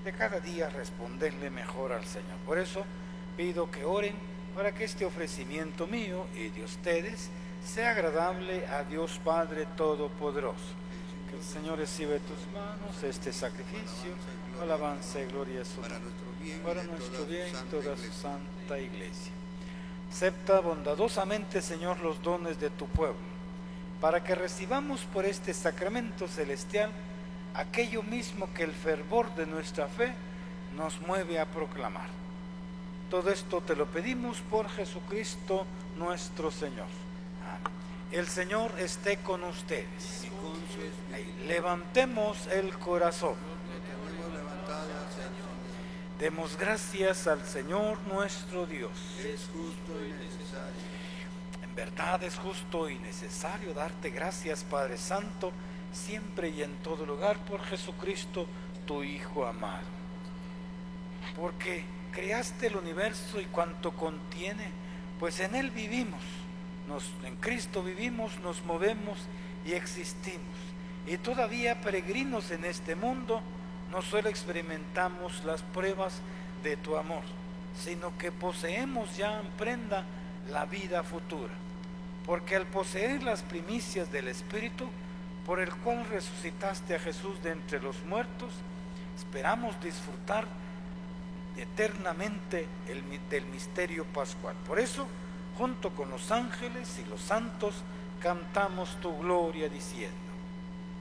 de cada día responderle mejor al Señor. Por eso pido que oren para que este ofrecimiento mío y de ustedes sea agradable a Dios Padre Todopoderoso. Que el Señor reciba de tus manos este sacrificio, alabanza y gloria a su nombre, para nuestro bien y toda su santa iglesia. Acepta bondadosamente, Señor, los dones de tu pueblo, para que recibamos por este sacramento celestial aquello mismo que el fervor de nuestra fe nos mueve a proclamar. Todo esto te lo pedimos por Jesucristo nuestro Señor. Amén. El Señor esté con ustedes. Levantemos el corazón. Demos gracias al Señor nuestro Dios. Es justo y necesario. En verdad es justo y necesario darte gracias, Padre Santo, siempre y en todo lugar, por Jesucristo, tu Hijo amado. Porque creaste el universo y cuanto contiene, pues en Él vivimos. En Cristo vivimos, nos movemos y existimos. Y todavía peregrinos en este mundo, no solo experimentamos las pruebas de tu amor, sino que poseemos ya en prenda la vida futura. Porque al poseer las primicias del Espíritu, por el cual resucitaste a Jesús de entre los muertos, esperamos disfrutar eternamente del misterio pascual. Por eso, junto con los ángeles y los santos, cantamos tu gloria diciendo: